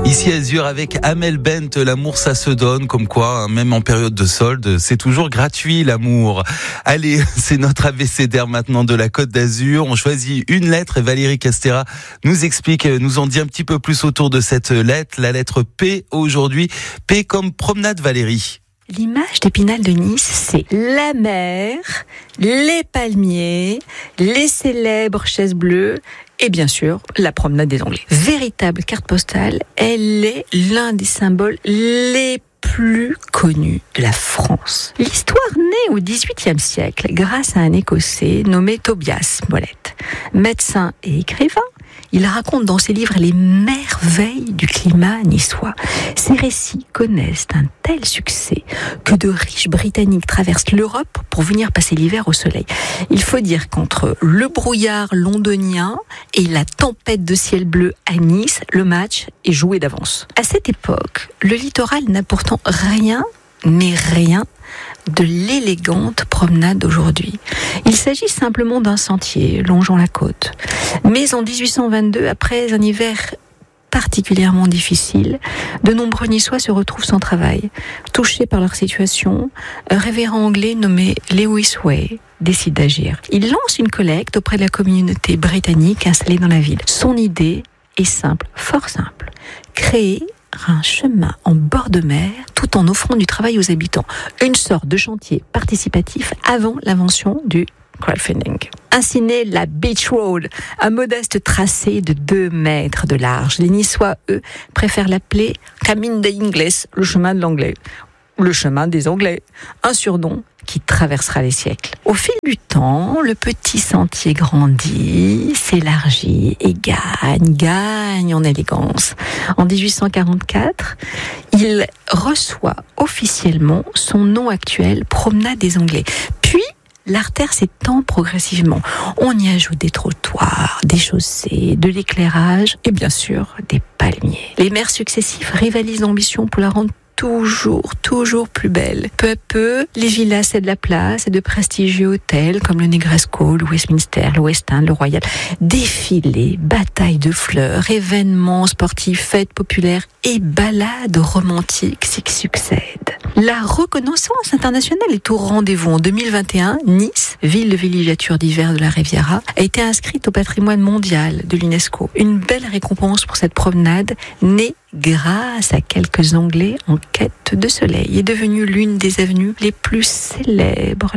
Ici Azur avec Amel Bent, l'amour ça se donne, comme quoi, même en période de solde, c'est toujours gratuit l'amour. Allez, c'est notre abécédaire maintenant de la Côte d'Azur. On choisit une lettre et Valérie Castera nous explique, nous en dit un petit peu plus autour de cette lettre, la lettre P aujourd'hui. P comme promenade, Valérie. L'image d'Épinal de Nice, c'est la mer, les palmiers, les célèbres chaises bleues et bien sûr la promenade des Anglais. Véritable carte postale, elle est l'un des symboles les plus connus de la France. L'histoire naît au XVIIIe siècle grâce à un Écossais nommé Tobias Smollett. Médecin et écrivain, il raconte dans ses livres les merveilles du climat niçois. Ses récits connaissent un tel succès que de riches Britanniques traversent l'Europe pour venir passer l'hiver au soleil. Il faut dire qu'entre le brouillard londonien et la tempête de ciel bleu à Nice, le match est joué d'avance. À cette époque, le littoral n'a pourtant rien, mais rien, de l'élégante promenade d'aujourd'hui. Il s'agit simplement d'un sentier longeant la côte. Mais en 1822, après un hiver particulièrement difficile, de nombreux Niçois se retrouvent sans travail. Touchés par leur situation, un révérend anglais nommé Lewis Way décide d'agir. Il lance une collecte auprès de la communauté britannique installée dans la ville. Son idée est simple, fort simple. Créer un chemin en bord de mer tout en offrant du travail aux habitants. Une sorte de chantier participatif avant l'invention du crowdfunding. Ainsi naît la Beach Road, un modeste tracé de 2 mètres de large. Les Niçois, eux, préfèrent l'appeler Camino de Ingles, le chemin de l'anglais. Le chemin des Anglais, un surnom qui traversera les siècles. Au fil du temps, le petit sentier grandit, s'élargit et gagne en élégance. En 1844, il reçoit officiellement son nom actuel, Promenade des Anglais. Puis, l'artère s'étend progressivement. On y ajoute des trottoirs, des chaussées, de l'éclairage et bien sûr des palmiers. Les maires successifs rivalisent d'ambition pour la rendre toujours plus belle. Peu à peu, les villas cèdent la place et de prestigieux hôtels comme le Negresco, le Westminster, le West End, le Royal. Défilés, batailles de fleurs, événements sportifs, fêtes populaires et balades romantiques s'y succèdent. La reconnaissance internationale est au rendez-vous. En 2021, Nice, ville de villégiature d'hiver de la Riviera, a été inscrite au patrimoine mondial de l'UNESCO. Une belle récompense pour cette promenade née grâce à quelques Anglais en quête de soleil, est devenue l'une des avenues les plus célèbres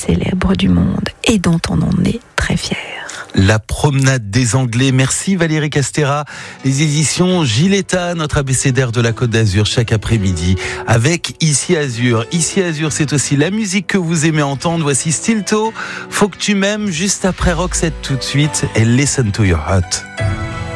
du monde et dont on en est très fier. La promenade des Anglais. Merci Valérie Castera. Les éditions Giletta, notre abécédaire de la Côte d'Azur, chaque après-midi avec Ici Azur. Ici Azur, c'est aussi la musique que vous aimez entendre. Voici Stilto, Faut que tu m'aimes, juste après Roxette tout de suite et Listen to Your Heart.